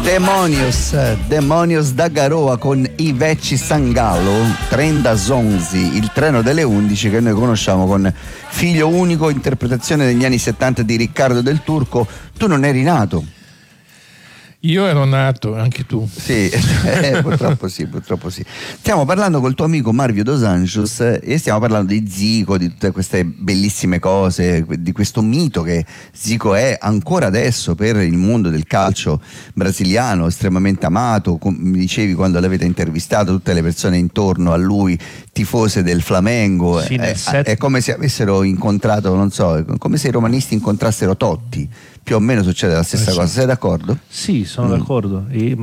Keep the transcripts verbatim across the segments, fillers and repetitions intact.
Demonios, Demonios da Garoa con I Vecchi Sangallo, trenta Zonzi, il treno delle undici che noi conosciamo con Figlio unico, interpretazione degli anni settanta di Riccardo Del Turco. Tu non eri nato? Io ero nato, anche tu. Sì, eh, purtroppo sì, purtroppo sì. Stiamo parlando col tuo amico Marvio Dos Anjos e stiamo parlando di Zico, di tutte queste bellissime cose, di questo mito che Zico è ancora adesso per il mondo del calcio brasiliano, estremamente amato. Mi dicevi quando l'avete intervistato, tutte le persone intorno a lui, tifose del Flamengo, sì, è, set... è come se avessero incontrato, non so, come se i romanisti incontrassero Totti. Più o meno succede la stessa eh, cosa, sei d'accordo? Sì, sono mm. d'accordo e,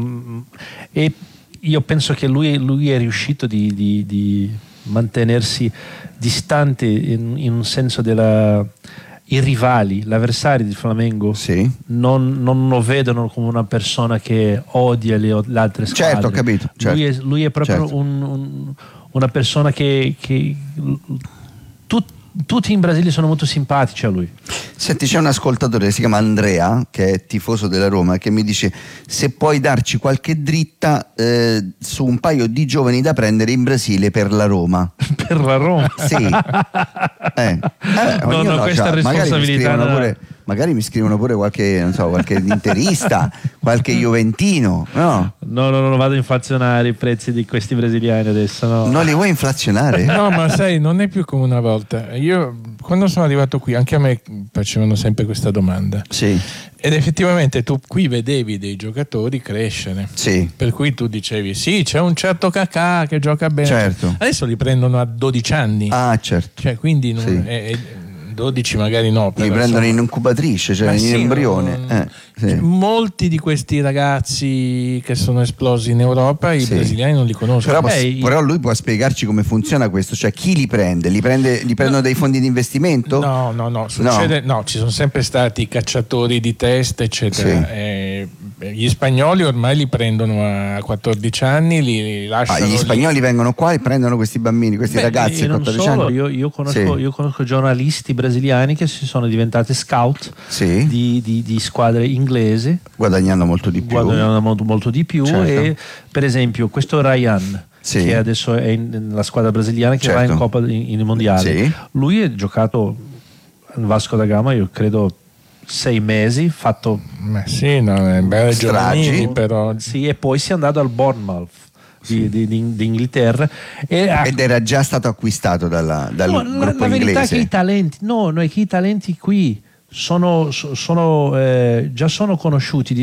e io penso che lui, lui è riuscito di, di, di mantenersi distante in, in un senso della... I rivali, gli avversari di Flamengo sì. non, non lo vedono come una persona che odia le, le altre squadre. Certo, ho capito. Certo. Lui, è, lui è proprio certo. un, un, una persona che, che tut, tutti in Brasile sono molto simpatici a lui. Senti, c'è un ascoltatore che si chiama Andrea, che è tifoso della Roma, che mi dice se puoi darci qualche dritta eh, su un paio di giovani da prendere in Brasile per la Roma. Per la Roma? Sì. eh. Eh, no, no, questa cioè, responsabilità magari mi, no. pure, magari mi scrivono pure qualche, non so, qualche interista, qualche juventino, no? No, no, no, vado a inflazionare i prezzi di questi brasiliani adesso, no. Non li vuoi inflazionare? No, ma sai, non è più come una volta. Io, quando sono arrivato qui, anche a me facevano sempre questa domanda. Sì. Ed effettivamente tu qui vedevi dei giocatori crescere. Sì. Per cui tu dicevi, sì, c'è un certo Kakà che gioca bene. Certo. Adesso li prendono a dodici anni. Ah, certo. Cioè, quindi non, sì. è, è, dodici magari no. Li prendono in incubatrice, cioè in sì, embrione. Non... Eh, sì. Molti di questi ragazzi che sono esplosi in Europa, i sì. brasiliani non li conoscono. Però, eh, però lui può spiegarci come funziona questo, cioè chi li prende? Li, prende, li prendono no. dei fondi di investimento? No, no, no, succede, no. no, ci sono sempre stati cacciatori di teste, eccetera. Sì. Eh, gli spagnoli ormai li prendono a quattordici anni, li lasciano. Ah, gli spagnoli lì. vengono qua e prendono questi bambini, questi Beh, ragazzi a quattordici solo, anni. Io, io, conosco, sì. io conosco giornalisti brasiliani che si sono diventati scout sì. di, di, di squadre inglesi, guadagnando molto di più, guadagnando molto, molto di più certo. E per esempio questo Ryan sì. che adesso è nella squadra brasiliana che certo. va in Coppa in, in mondiale sì. lui ha giocato al Vasco da Gama, io credo sei mesi, fatto ma sì, no, è bello giovanili però sì, e poi si è andato al Bournemouth Di, di, di, di Inghilterra e ed era già stato acquistato dalla, dal no, gruppo la, la verità inglese. È che i talenti no, no, è che i talenti qui sono, sono eh, già sono conosciuti